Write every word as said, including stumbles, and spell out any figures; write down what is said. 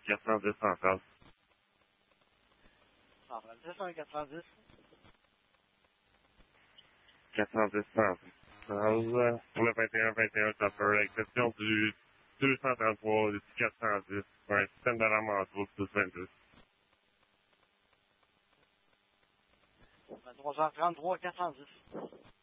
quatre cent dix centrale. Centrale, c'est un quatre cent dix. quatre cent dix centrale. Pour le vingt et un vingt et un Topper, à l'exception du deux cent trente-trois, du quatre cent dix, pour un système de rame en troupe plus vingt-deux. trois cent trente-trois, quatre cent dix.